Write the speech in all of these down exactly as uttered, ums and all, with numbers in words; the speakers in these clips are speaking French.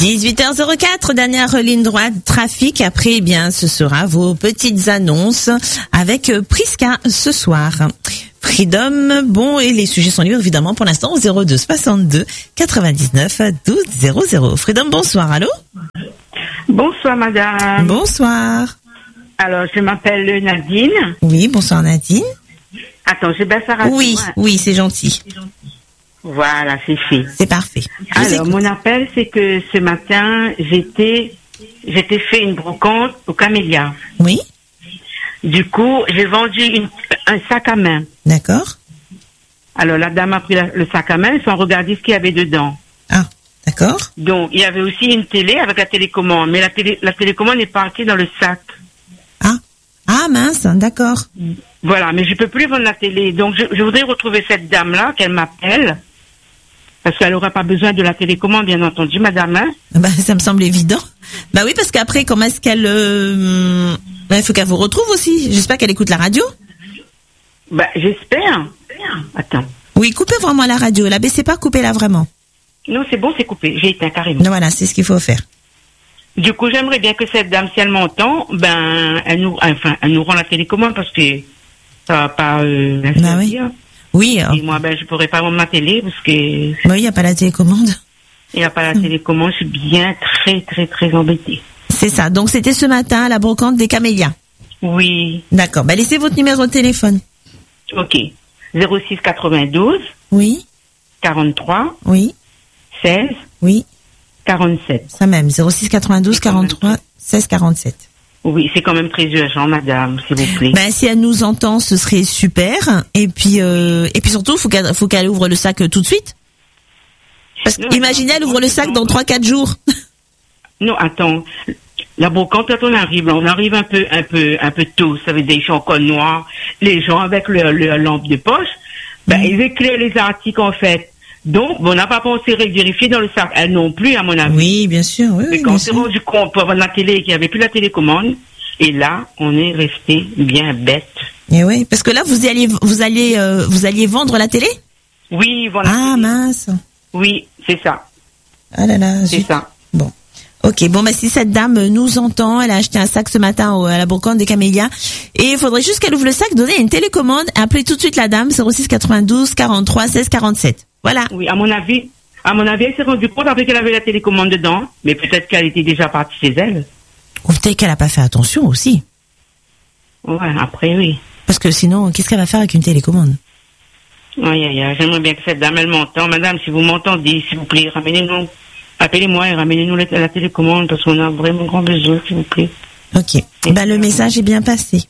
dix-huit heures zéro quatre, dernière ligne droite, trafic. Après, eh bien, ce sera vos petites annonces avec Prisca ce soir. Freedom, bon, et les sujets sont libres, évidemment, pour l'instant, au zéro deux soixante-deux quatre-vingt-dix-neuf douze zéro zéro. Freedom, bonsoir, allô? Bonsoir, madame. Bonsoir. Alors, je m'appelle Nadine. Oui, bonsoir, Nadine. Attends, j'ai baissé la radio. Oui, oui, c'est gentil. Voilà, c'est fait. C'est parfait. Je Alors, mon appel, c'est que ce matin, j'étais, j'étais fait une brocante au Camélia. Oui. Du coup, j'ai vendu une, un sac à main. D'accord. Alors, la dame a pris la, le sac à main sans regarder ce qu'il y avait dedans. Ah, d'accord. Donc, il y avait aussi une télé avec la télécommande, mais la télé, la télécommande est partie dans le sac. Ah. Ah, mince, d'accord. Voilà, mais je peux plus vendre la télé. Donc, je, je voudrais retrouver cette dame-là, qu'elle m'appelle. Parce qu'elle n'aura pas besoin de la télécommande, bien entendu, madame. Hein? Bah, ça me semble évident. Bah oui, parce qu'après, comment est-ce qu'elle... Euh... Bah, il faut qu'elle vous retrouve aussi. J'espère qu'elle écoute la radio. Bah, j'espère. Attends. Oui, coupez vraiment la radio. La baissez pas, coupez-la vraiment. Non, c'est bon, c'est coupé. J'ai éteint carrément. Non, voilà, c'est ce qu'il faut faire. Du coup, j'aimerais bien que cette dame, si elle m'entend, ben, elle nous, enfin, elle nous rend la télécommande parce que ça va pas euh, la bah oui. Oui. Et euh... moi, ben, je pourrais pas vendre ma télé parce que... Bah oui, il n'y a pas la télécommande. Il n'y a pas la hum. télécommande. Je suis bien très, très, très embêtée. C'est ça. Donc, c'était ce matin à la brocante des Camélias. Oui. D'accord. Bah, laissez votre numéro de téléphone. Ok. zéro six quatre-vingt-douze. Oui. quarante-trois. Oui. seize. Oui. quarante-sept. Ça même. zéro six quatre-vingt-douze, quarante-trois, seize, quarante-sept. Oui, c'est quand même très urgent, madame, s'il vous plaît. Ben, si elle nous entend, ce serait super. Et puis, euh, et puis surtout, faut qu'elle, faut qu'elle ouvre le sac tout de suite. Parce que, imaginez, elle ouvre le sac dans trois, quatre jours. Non, attends. La brocante, quand on arrive, on arrive un peu, un peu, un peu tôt. Ça veut dire des gens en col noir, les gens avec leur, leur lampe de poche. Ben, mmh. ils éclairent les articles, en fait. Donc, on n'a pas pensé vérifier dans le sac. Elle non plus, à mon avis. Oui, bien sûr. Oui, mais oui, quand on s'est rendu compte pour avoir la télé, qu'il n'y avait plus la télécommande, et là, on est resté bien bête. Et oui, parce que là, vous alliez, vous alliez, euh, vous alliez vendre la télé? Oui, voilà. Ah, mince. Oui, c'est ça. Ah là là. C'est ça. Bon. Ok, bon, bah, si cette dame nous entend, elle a acheté un sac ce matin au, à la brocante des Camélias, et il faudrait juste qu'elle ouvre le sac, donner une télécommande, et appeler tout de suite la dame, zéro six quatre-vingt-douze, quarante-trois, seize, quarante-sept. Voilà. Oui, à mon avis, à mon avis, elle s'est rendue compte après qu'elle avait la télécommande dedans, mais peut-être qu'elle était déjà partie chez elle. Ou peut-être qu'elle a pas fait attention aussi. Ouais, après, oui. Parce que sinon, qu'est-ce qu'elle va faire avec une télécommande? Oui, oui, oui. J'aimerais bien que cette dame, elle m'entende. Madame, si vous m'entendez, s'il vous plaît, ramenez-nous, appelez-moi et ramenez-nous la, la télécommande parce qu'on a vraiment grand besoin, s'il vous plaît. Ok. Bah, le message est bien passé.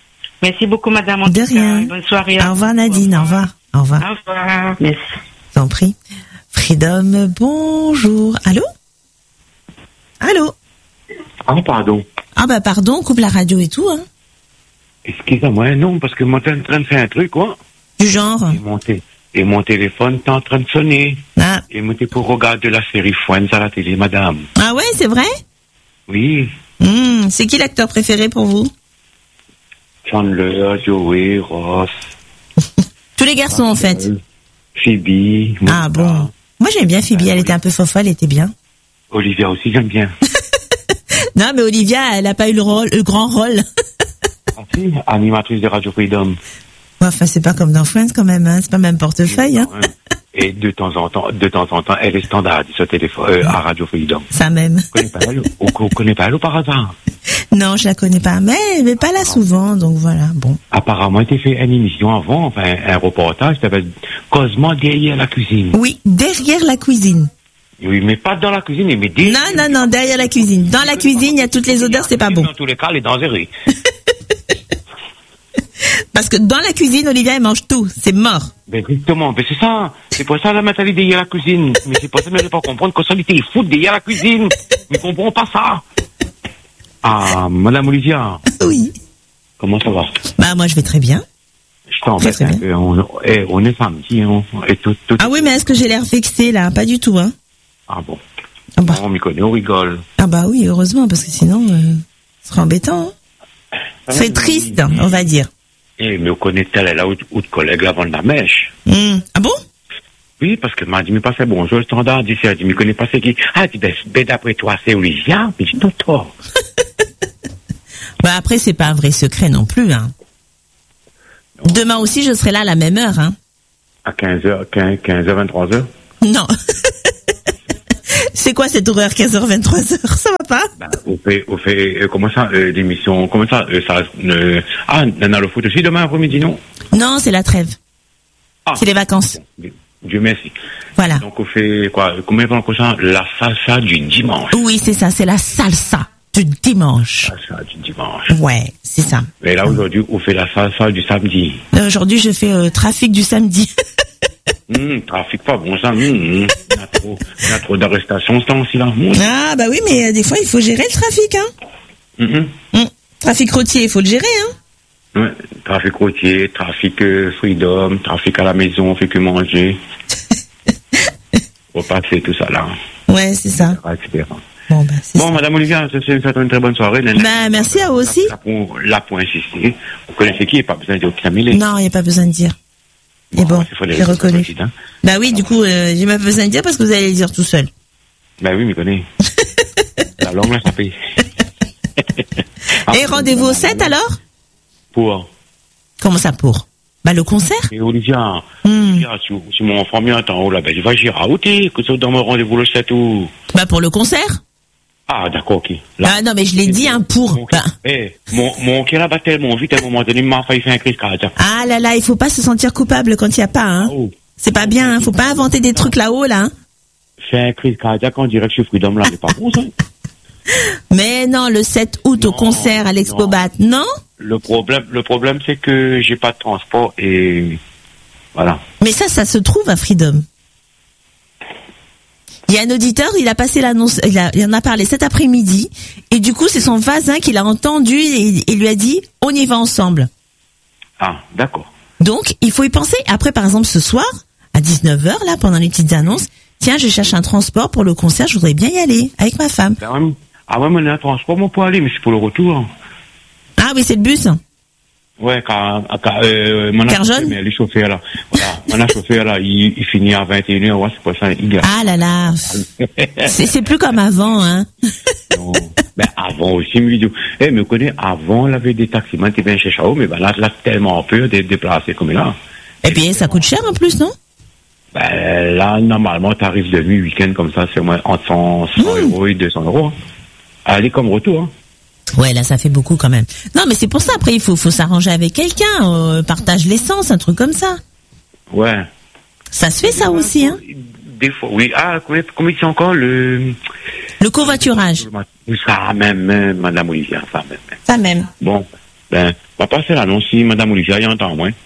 Merci beaucoup, madame. De rien. Bonne soirée. Au revoir, Nadine. Au revoir. Au revoir. Au revoir. Merci. Je t'en prie. Freedom, bonjour. Allô? Allô? Ah, pardon. Ah, bah, pardon, coupe la radio et tout, hein. Excusez-moi, non, parce que moi, t'es en train de faire un truc, quoi. Du genre? Et mon, t- et mon téléphone t'es en train de sonner. Ah. Et moi, t'es pour regarder la série Friends à la télé, madame. Ah ouais, c'est vrai? Oui. Mmh, c'est qui l'acteur préféré pour vous? Chandler, Joey, Ross. Tous les garçons, en fait. Phoebe. Ah bon. Moi, j'aime bien Phoebe, elle était un peu fofolle, elle était bien. Olivia aussi, j'aime bien. Non, mais Olivia, elle a pas eu le rôle, le grand rôle. Ah si, animatrice de Radio Freedom. Ouais, enfin, c'est pas comme dans Friends quand même, hein. C'est pas même portefeuille, hein. Et de temps en temps, de temps en temps, elle est standard sur téléphone, euh, à Radio Freedom. Ça même. Vous connaissez pas elle, ou, vous connaissez pas elle ou par hasard? Non, je la connais pas, mais elle n'est pas là souvent, donc voilà, bon. Apparemment, elle a fait une émission avant, enfin, un reportage, ça s'appelle Cosmo derrière la cuisine. Oui, derrière la cuisine. Oui, mais pas dans la cuisine, mais derrière. Non, non, non, derrière la cuisine. Dans la cuisine, il y a toutes les odeurs, c'est pas bon. Dans tous les cas, elle est dangereuse. Parce que dans la cuisine, Olivia, elle mange tout. C'est mort. Ben, exactement. Ben, c'est ça. C'est pour ça, la mentalité derrière la cuisine. Mais c'est pour ça, mais je ne pas comprendre que ça, il était fou derrière la cuisine. Mais comprends pas ça. Ah, madame Olivia. Oui. Comment ça va? Bah, moi, je vais très bien. Je t'embête un peu. On, eh, on est samedi, hein. Et tout, tout, ah oui, mais est-ce que j'ai l'air vexée, là? Pas du tout, hein. Ah bon. Ah bah. On m'y connaît, on rigole. Ah bah oui, heureusement, parce que sinon, euh, ce serait embêtant, hein. C'est triste, on va dire. Eh, mais on connaît tel là ou de collègue avant de la mèche. Mmh. Ah bon? Oui, parce que m'a dit, mais pas c'est bonjour, le standard, dit, elle dit, mais connais pas c'est qui. Ah, dit, ben, ben, d'après toi, c'est Olivia. Mais dis, non, toi. Bah, après, c'est pas un vrai secret non plus, hein. Non. Demain aussi, je serai là à la même heure, hein. À quinze heures, quinze, quinze heures, vingt-trois heures. Non. C'est quoi cette horaire, quinze heures, vingt-trois heures? Ça va pas? Ben, on fait, on fait, euh, comment ça, euh, l'émission, comment ça, euh, ça, euh, ah, on a le foot aussi demain après-midi, non? Non, c'est la trêve. Ah. C'est les vacances. Bon, Dieu merci. Voilà. Donc on fait quoi? Combien de temps prochain? La salsa du dimanche. Oui, c'est ça, c'est la salsa du dimanche. Salsa du dimanche. Ouais, c'est ça. Mais là aujourd'hui, on fait la salsa du samedi. Aujourd'hui, je fais euh, trafic du samedi. Mmh, trafic pas bon ça. Mmh, mmh. Il y a trop, il y a trop d'arrestations ce temps-ci là. Mmh. Ah bah oui, mais euh, des fois il faut gérer le trafic, hein. Mmh. Mmh. Trafic routier, il faut le gérer, hein. Ouais, trafic routier, trafic euh, freedom, trafic à la maison, on fait que manger. Faut pas que tout ça là. Ouais, c'est ça. et cetera. Bon, bah, c'est bon ça. Madame Olivia, ça c'est une très bonne soirée. Bah, merci à vous aussi. Là pour, là pour insister, vous connaissez qui, il n'y a pas besoin de dire qui Non, il n'y a pas besoin de dire. Et bon, bon j'ai reconnu. Suite, hein. Bah oui, du coup, euh, j'ai même pas besoin de dire parce que vous allez le dire tout seul. Bah oui, mais connais. La langue, là, ça paye. Et rendez-vous au sept alors? Pour. Comment ça pour? Bah le concert. Et Olivia, mm. Olivia, si, si mon enfant vient en haut là, ben il va gérer à ôter, que ça dans mon rendez-vous le sept ou. Bah pour le concert. Ah d'accord, ok. Là, ah non mais je l'ai dit un hein, pour. Mon, bah. eh, mon mon cœur là bat tellement vite à un moment donné, il m'a failli faire un crise cardiaque. Ah là là, il faut pas se sentir coupable quand il y a pas hein. Oh. C'est pas bien, hein. Faut pas inventer des trucs là-haut là. Hein. Faire un crise cardiaque en direct chez Freedom là, c'est pas bon ça. Mais non, le sept août non, au concert à l'Expobat, non, non? Le problème, le problème, c'est que j'ai pas de transport et voilà. Mais ça, ça se trouve à Freedom. Il y a un auditeur, il a passé l'annonce, il, a, il en a parlé cet après-midi, et du coup, c'est son voisin qui l'a entendu et il lui a dit, on y va ensemble. Ah, d'accord. Donc, il faut y penser. Après, par exemple, ce soir, à dix-neuf heures, là, pendant les petites annonces, tiens, je cherche un transport pour le concert, je voudrais bien y aller, avec ma femme. Ah ouais, mais on a un transport, moi, pour aller, mais c'est pour le retour. Ah oui, c'est le bus. Ouais, car, car euh, mon chauffeur, mais les chauffeurs là, voilà, mon chauffeur là, il, il finit à vingt et une heures, ouais, c'est pas ça, il gagne. Ah là là, c'est, c'est plus comme avant, hein. Non, ben avant aussi, me dit, eh, me connais, avant, on avait des taximans qui venaient chez Chao, mais ben là, là, tellement peur d'être déplacé comme là. Et, et puis, ça coûte cher en plus, non? Ben là, normalement, t'arrives de nuit, week-end comme ça, c'est moins entre cent, cent mmh. euros et deux cents euros. Hein. Aller comme retour, hein. Ouais, là, ça fait beaucoup quand même. Non, mais c'est pour ça, après, il faut, faut s'arranger avec quelqu'un, euh, partage l'essence, un truc comme ça. Ouais. Ça se fait, ça ouais, aussi, hein? Des fois, oui. Ah, combien, combien c'est encore le... Le covoiturage. Ça même, même, Madame Olivia, ça même. Ça même. Bon, ben, on va passer l'annonce si Madame Olivia y entend, moins.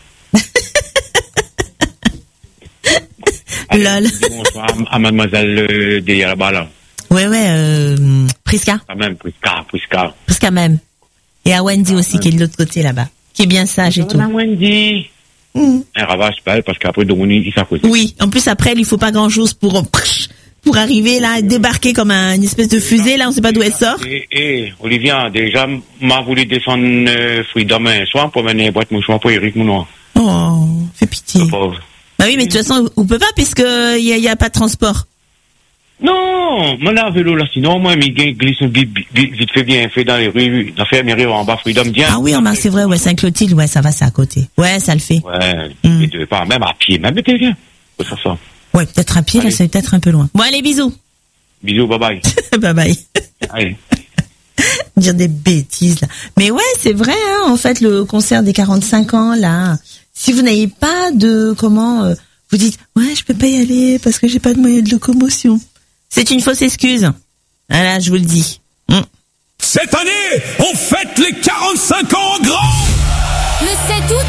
Lol. Bonsoir à, à Mademoiselle euh, derrière là-bas, là. Ouais, ouais, euh, Priska. Quand même, Priska, Priska. Priska même. Et à Wendy ah, aussi, même. Qui est de l'autre côté là-bas. Qui est bien sage et tout. À Wendy. Mmh. Un ravage pas parce qu'après, Dominique, il s'accorde. Oui, en plus, après, il faut pas grand-chose pour, pour arriver là, débarquer comme un, une espèce de fusée, là, on sait pas d'où elle sort. Et, et Olivia, déjà, m'a voulu descendre euh, Freedom un soir pour mener une boîte mouchoir pour Eric Mounoir. Oh, fais pitié. Bah oui, mais de toute façon, on peut pas puisque il y, y a pas de transport. Non, moi là, vélo là, sinon, moi, mais glisse vite, vite fait bien fait dans les rues, dans les rues en bas, Freedom, bien. Ah oui, en bas, c'est vrai, ouais, Saint-Clotilde, ouais, ça va, c'est à côté. Ouais, ça le fait. Ouais, mm. Et pas, même à pied, même t'es bien. Faut faire ça. Ouais, peut-être à pied, allez. Là, c'est peut-être un peu loin. Bon, allez, bisous. Bisous, bye bye. Bye bye. Allez. Dire des bêtises, là. Mais ouais, c'est vrai, hein, en fait, le concert des quarante-cinq ans, là. Si vous n'avez pas de, comment, euh, vous dites, ouais, je peux pas y aller parce que j'ai pas de moyen de locomotion. C'est une fausse excuse. Voilà, je vous le dis. Mmh. Cette année, on fête les quarante-cinq ans en grand. Le sept août,